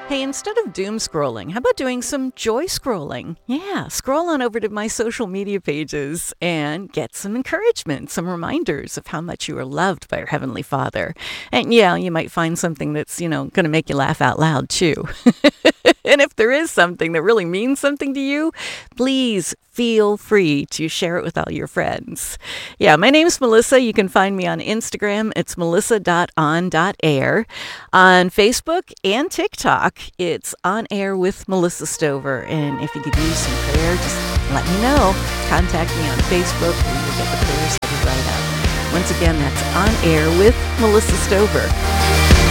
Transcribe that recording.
Hey, instead of doom scrolling, how about doing some joy scrolling? Yeah, scroll on over to my social media pages and get some encouragement, some reminders of how much you are loved by your Heavenly Father. And yeah, you might find something that's, going to make you laugh out loud too. And if there is something that really means something to you, please feel free to share it with all your friends. Yeah, my name's Melissa. You can find me on Instagram. It's melissa.on.air. On Facebook and TikTok, it's On Air with Melissa Stover. And if you could use some prayer, just let me know. Contact me on Facebook and you'll get the prayers headed right up. Once again, that's On Air with Melissa Stover.